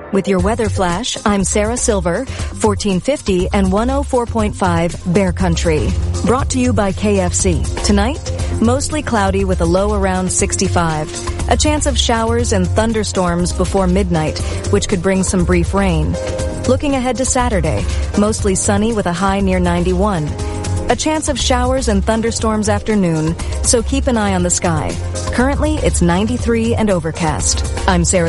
With your weather flash, I'm Sarah Silver, 1450 and 104.5 Bear Country. Brought to you by KFC. Tonight, mostly cloudy with a low around 65. A chance of showers and thunderstorms before midnight, which could bring some brief rain. Looking ahead to Saturday, mostly sunny with a high near 91. A chance of showers and thunderstorms after noon, so keep an eye on the sky. Currently, it's 93 and overcast. I'm Sarah